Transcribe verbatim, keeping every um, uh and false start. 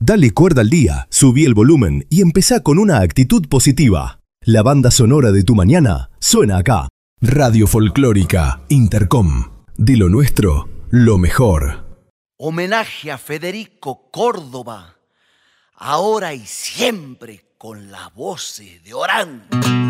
Dale cuerda al día, subí el volumen y empezá con una actitud positiva. La banda sonora de tu mañana suena acá. Radio Folclórica Intercom. De lo nuestro, lo mejor. Homenaje a Federico Córdoba, ahora y siempre con las voces de Orán.